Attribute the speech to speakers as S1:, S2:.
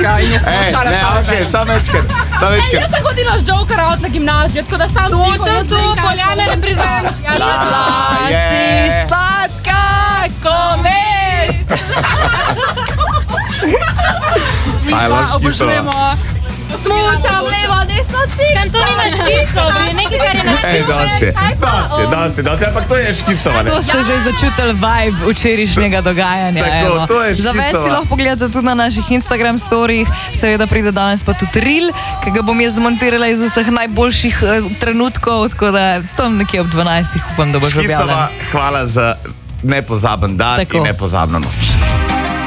S1: Slovaška in je smočala
S2: Ne, samo večkrat.
S1: Jaz sem hodila z Joker out na gimnazijo, tako da sam
S3: Točno tu, Poljane ne priznam.
S1: Si sladka komet. Mi pa obožujemo. Smučam levo, desno, cik.
S3: Sem to ni na škisovi, nekaj, kar je na škisovi.
S2: Dosti, ampak to je škisova, ne?
S4: To ste zdaj začutili vibe včerajšnjega dogajanja.
S2: Tako, to je
S4: Za več si
S2: škisova.
S4: lahko pogledate tudi na naših Instagram storjih. Seveda pride danes pa tudi reel, ki ga bom jaz zmontirala iz vseh najboljših trenutkov, tako da tam nekje ob 12. upam, da bo že objavljen.
S2: Škisova, hvala za nepozaben dan
S4: Tako.
S2: in nepozabno noč.